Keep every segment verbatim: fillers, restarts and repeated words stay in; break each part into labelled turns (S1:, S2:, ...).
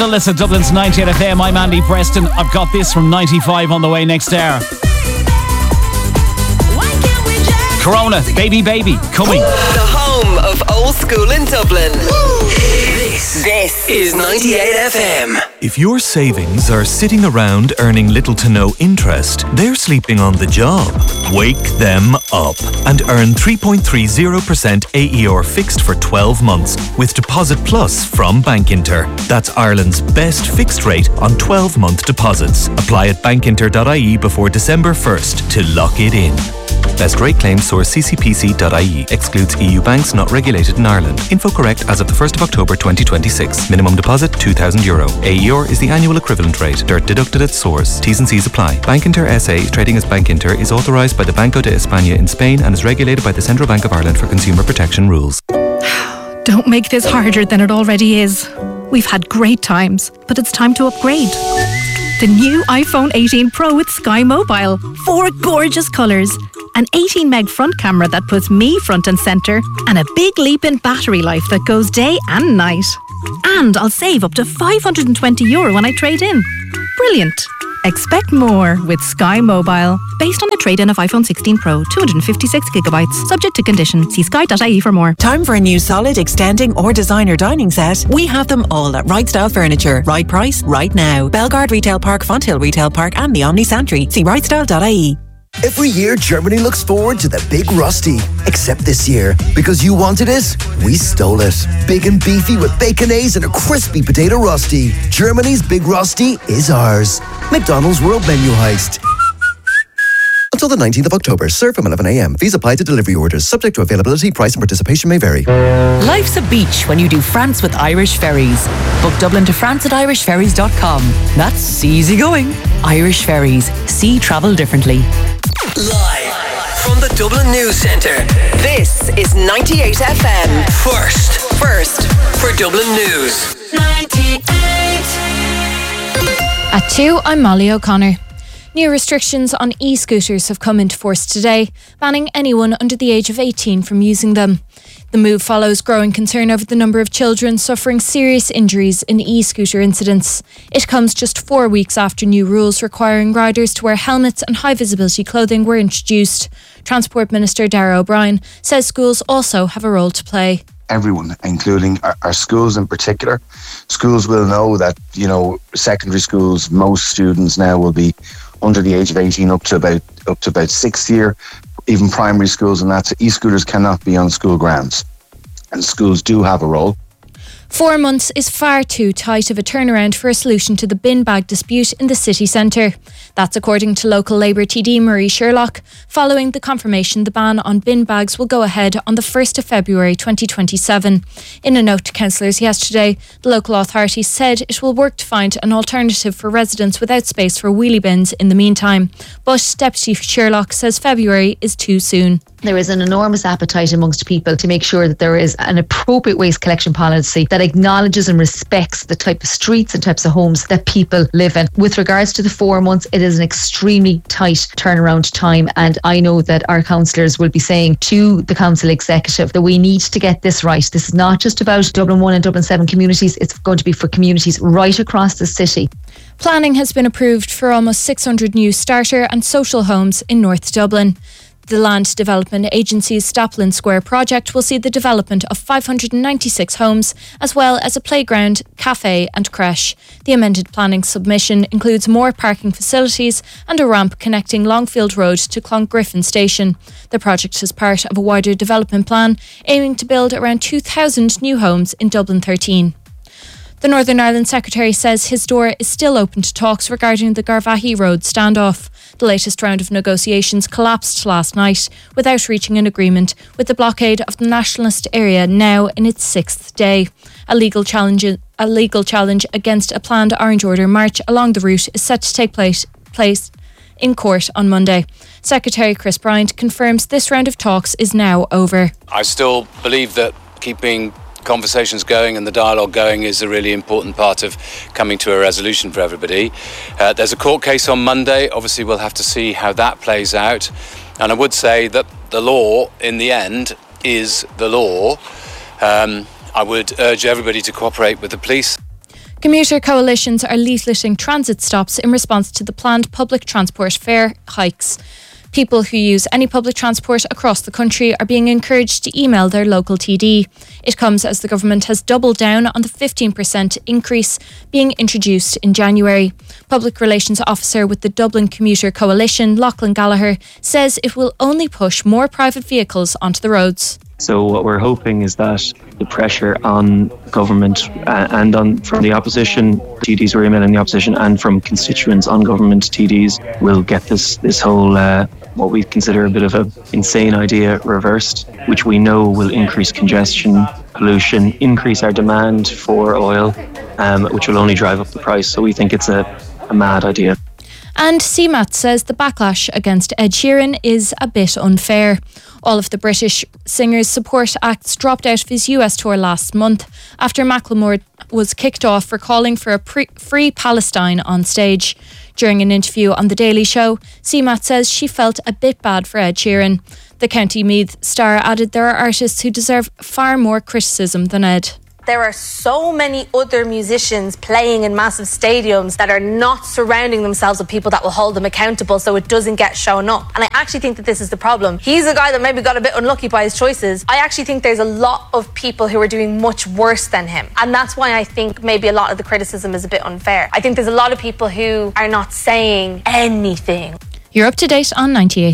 S1: Listen, Dublin's ninety-eight F M. I'm Andy Preston. I've got this from ninety-five on the way next hour. Corona, Baby Baby, coming.
S2: The home of old school in Dublin. This, this is ninety-eight F M.
S3: If your savings are sitting around earning little to no interest, they're sleeping on the job. Wake them up and earn three point three zero percent A E R fixed for twelve months with Deposit Plus from Bankinter. That's Ireland's best fixed rate on twelve-month deposits. Apply at bankinter dot I E before December first to lock it in. Best rate claim source c c p c dot I E. Excludes E U banks not regulated in Ireland. Info correct as of the first of October twenty twenty-six. Minimum deposit two thousand euro. A E R is the annual equivalent rate. Dirt deducted at source. T's and C's apply. Bankinter S A, trading as Bankinter, is authorised by the Banco de España in Spain and is regulated by the Central Bank of Ireland for consumer protection rules.
S4: Don't make this harder than it already is. We've had great times, but it's time to upgrade. The new iPhone eighteen Pro with Sky Mobile. Four gorgeous colours. An eighteen meg front camera that puts me front and centre. And a big leap in battery life that goes day and night. And I'll save up to five hundred twenty euro when I trade in. Brilliant. Expect more with Sky Mobile. Based on the trade-in of iPhone sixteen Pro, two hundred fifty-six gigabytes. Subject to condition. See sky dot I E for more.
S5: Time for a new solid, extending or designer dining set? We have them all at Right Style Furniture. Right price, right now. Belgard Retail Park, Fonthill Retail Park and the Omni Santry. See right style dot I E.
S6: Every year, Germany looks forward to the Big Rusty. Except this year, because you wanted it, we stole it. Big and beefy with baconaise and a crispy potato rusty. Germany's Big Rusty is ours. McDonald's World Menu Heist. Until the nineteenth of October, serve from eleven a.m. Fees apply to delivery orders. Subject to availability, price and participation may vary.
S5: Life's a beach when you do France with Irish Ferries. Book Dublin to France at irish ferries dot com. That's easy going. Irish Ferries. See travel differently.
S2: Live from the Dublin News Centre, this is ninety-eight F M. First, first for Dublin News. ninety-eight.
S7: At two, I'm Molly O'Connor. New restrictions on e-scooters have come into force today, banning anyone under the age of eighteen from using them. The move follows growing concern over the number of children suffering serious injuries in e-scooter incidents. It comes just four weeks after new rules requiring riders to wear helmets and high-visibility clothing were introduced. Transport Minister Darragh O'Brien says schools also have a role to play.
S8: Everyone, including our, our schools in particular. Schools will know that, you know, secondary schools, most students now will be under the age of eighteen up to about up to about sixth year, even primary schools, and that's e-scooters cannot be on school grounds. And schools do have a role.
S7: Four months is far too tight of a turnaround for a solution to the bin bag dispute in the city centre. That's according to local Labour T D Marie Sherlock, following the confirmation the ban on bin bags will go ahead on the first of February twenty twenty-seven. In a note to councillors yesterday, the local authority said it will work to find an alternative for residents without space for wheelie bins in the meantime. But Deputy Sherlock says February is too soon.
S9: There is an enormous appetite amongst people to make sure that there is an appropriate waste collection policy that acknowledges and respects the type of streets and types of homes that people live in. With regards to the four months, it is an extremely tight turnaround time, and I know that our councillors will be saying to the council executive that we need to get this right. This is not just about Dublin one and Dublin seven communities, it's going to be for communities right across the city.
S7: Planning has been approved for almost six hundred new starter and social homes in North Dublin. The Land Development Agency's Staplin Square project will see the development of five hundred ninety-six homes, as well as a playground, cafe and creche. The amended planning submission includes more parking facilities and a ramp connecting Longfield Road to Clongriffin Station. The project is part of a wider development plan aiming to build around two thousand new homes in Dublin thirteen. The Northern Ireland Secretary says his door is still open to talks regarding the Garvaghey Road standoff. The latest round of negotiations collapsed last night without reaching an agreement, with the blockade of the nationalist area now in its sixth day. A legal challenge, a legal challenge against a planned Orange Order march along the route is set to take place, place in court on Monday. Secretary Chris Bryant confirms this round of talks is now over.
S10: I still believe that keeping conversations going and the dialogue going is a really important part of coming to a resolution for everybody. Uh, there's a court case on Monday. Obviously, we'll have to see how that plays out. And I would say that the law, in the end, is the law. Um, I would urge everybody to cooperate with the police.
S7: Commuter coalitions are leafleting transit stops in response to the planned public transport fare hikes. People who use any public transport across the country are being encouraged to email their local T D. It comes as the government has doubled down on the fifteen percent increase being introduced in January. Public Relations Officer with the Dublin Commuter Coalition, Lachlan Gallagher, says it will only push more private vehicles onto the roads.
S11: So what we're hoping is that the pressure on government uh, and on from the opposition T Ds who are emailing the opposition and from constituents on government T Ds will get this this whole uh, what we consider a bit of an insane idea reversed, which we know will increase congestion, pollution, increase our demand for oil, um, which will only drive up the price. So we think it's a, a mad idea.
S7: And C MAT says the backlash against Ed Sheeran is a bit unfair. All of the British singer's support acts dropped out of his U S tour last month after Macklemore was kicked off for calling for a pre- free Palestine on stage. During an interview on The Daily Show, C MAT says she felt a bit bad for Ed Sheeran. The County Meath star added there are artists who deserve far more criticism than Ed.
S12: There are so many other musicians playing in massive stadiums that are not surrounding themselves with people that will hold them accountable so it doesn't get shown up. And I actually think that this is the problem. He's a guy that maybe got a bit unlucky by his choices. I actually think there's a lot of people who are doing much worse than him. And that's why I think maybe a lot of the criticism is a bit unfair. I think there's a lot of people who are not saying anything.
S7: You're up to date on ninety-eight.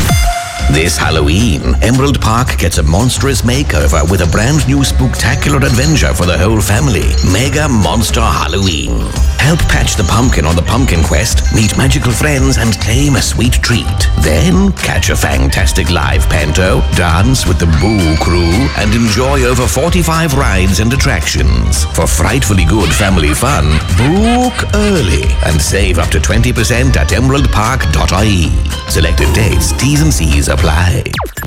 S13: This Halloween, Emerald Park gets a monstrous makeover with a brand new spooktacular adventure for the whole family. Mega Monster Halloween. Help patch the pumpkin on the pumpkin quest, meet magical friends and claim a sweet treat. Then catch a fantastic live panto, dance with the Boo Crew and enjoy over forty-five rides and attractions. For frightfully good family fun, book early and save up to twenty percent at emerald park dot I E. Selected dates, T's and C's apply.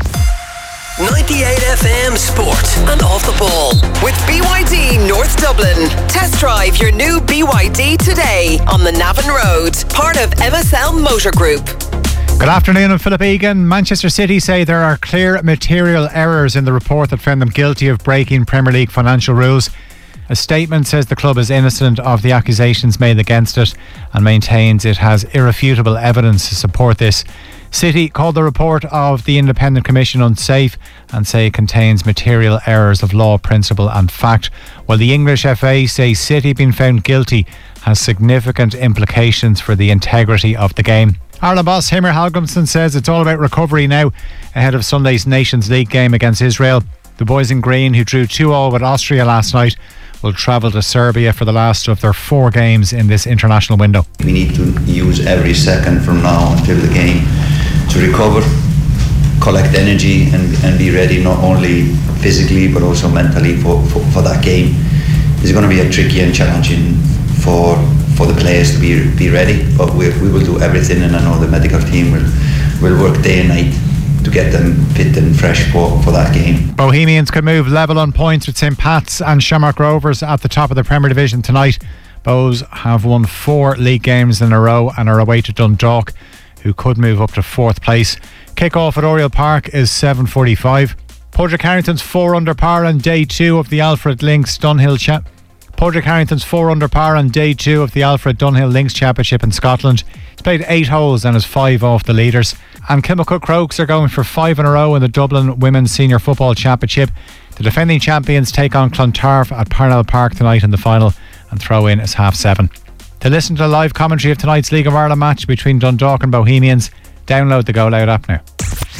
S2: ninety-eight F M Sport and Off the Ball with B Y D North Dublin. Test drive your new B Y D today on the Navan Road, part of M S L Motor Group.
S14: Good afternoon, I'm Philip Egan. Manchester City say there are clear material errors in the report that found them guilty of breaking Premier League financial rules. A statement says the club is innocent of the accusations made against it and maintains it has irrefutable evidence to support this. City called the report of the Independent Commission unsafe and say it contains material errors of law, principle and fact, while the English F A say City being found guilty has significant implications for the integrity of the game. Ireland boss Himmer Hallgrimsson says it's all about recovery now ahead of Sunday's Nations League game against Israel. The boys in green, who drew two all with Austria last night, will travel to Serbia for the last of their four games in this international window.
S15: We need to use every second from now until the game to recover, collect energy and, and be ready not only physically but also mentally for, for, for that game. It's going to be a tricky and challenging for for the players to be be ready, but we, we will do everything, and I know the medical team will, will work day and night to get them fit and fresh for, for that game.
S14: Bohemians could move level on points with Saint Pat's and Shamrock Rovers at the top of the Premier Division tonight. Bohs have won four league games in a row and are away to Dundalk, who could move up to fourth place. Kick-off at Oriel Park is seven forty-five. Padraig Harrington's four under par on day two of the Alfred Links Dunhill Cha- Padraig Harrington's four under par on day two of the Alfred Dunhill Links Championship in Scotland. He's played eight holes and is five off the leaders. And Kilmacud Crokes are going for five in a row in the Dublin Women's Senior Football Championship. The defending champions take on Clontarf at Parnell Park tonight in the final, and throw in is half seven. To listen to the live commentary of tonight's League of Ireland match between Dundalk and Bohemians, download the Go Loud app now.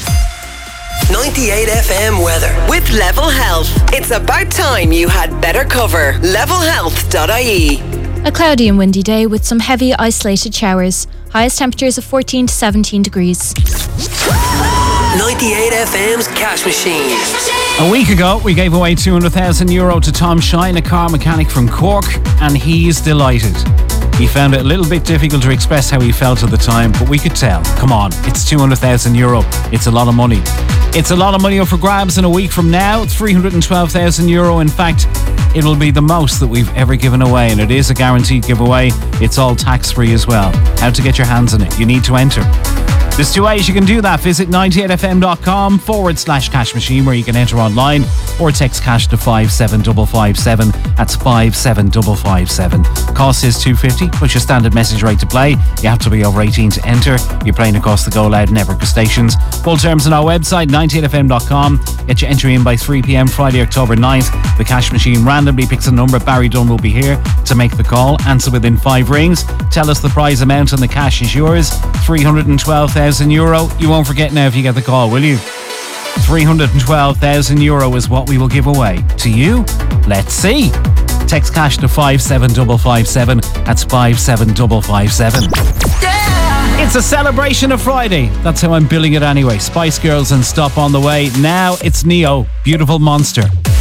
S2: ninety-eight F M weather with Level Health. It's about time you had better cover. level health dot I E.
S7: A cloudy and windy day with some heavy isolated showers. Highest temperatures of fourteen to seventeen degrees.
S2: ninety-eight F M's Cash Machine.
S1: A week ago, we gave away two hundred thousand euro to Tom Shine, a car mechanic from Cork, and he's delighted. He found it a little bit difficult to express how he felt at the time, but we could tell. Come on, it's two hundred thousand euro. It's a lot of money. It's a lot of money up for grabs in a week from now. three hundred twelve thousand euro, in fact. it will be the most that we've ever given away, and it is a guaranteed giveaway. It's all tax-free as well. How to get your hands on it? You need to enter. There's two ways you can do that. Visit ninety-eight fm.com forward slash cash machine, where you can enter online, or text cash to five seven five five seven. That's five seven five five seven. Cost is two fifty. Push your standard message rate to play. You have to be over eighteen to enter. You're playing across the Go Loud network of stations. Full terms on our website, ninety-eight f m dot com. Get your entry in by three p.m. Friday, October ninth. The cash machine randomly picks a number. Barry Dunn will be here to make the call. Answer within five rings. Tell us the prize amount, and the cash is yours. three hundred twelve thousand euro. You won't forget now if you get the call, will you? three hundred twelve thousand euro is what we will give away. To you? Let's see. Text cash to five seven five five seven. That's five seven five five seven. Yeah. It's a celebration of Friday. That's how I'm billing it anyway. Spice Girls and Stop on the way. Now it's Neo. Beautiful Monster.